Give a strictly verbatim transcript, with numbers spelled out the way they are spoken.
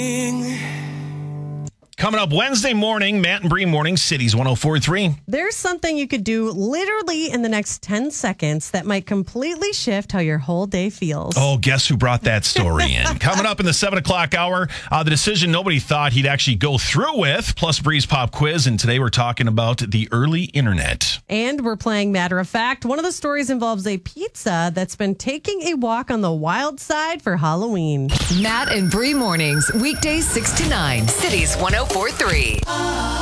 Coming up Wednesday morning, Matt and Bree Morning, Cities one oh four point three. There's something you could do literally in the next ten seconds that might completely shift how your whole day feels. Oh, guess who brought that story in? Coming up in the seven o'clock hour, uh, the decision nobody thought he'd actually go through with, plus Bree's Pop Quiz. And today we're talking about the early internet. And we're playing Matter of Fact. One of the stories involves a pizza that's been taking a walk on the wild side for Halloween. Matt and Bree Mornings, weekdays six to nine, Cities one oh four point three.